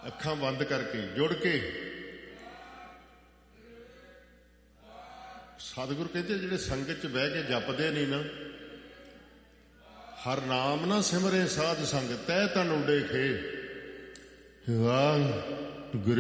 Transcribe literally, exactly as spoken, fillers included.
ਅੱਖਾਂ ਬੰਦ ਕਰਕੇ ਜੁੜ ਕੇ ਸਤਿਗੁਰੂ ਕਹਿੰਦੇ ਜਿਹੜੇ ਸੰਗਤ 'ਚ ਬਹਿ ਕੇ ਜਪਦੇ ਨਹੀਂ ਨਾ, ਹਰ ਨਾਮ ਨਾ ਸਿਮਰੇ ਸਾਧ ਸੰਗ ਤੈ ਤਨ ਉੱਡੇ ਖੇ। ਵਾਹਿਗੁਰੂ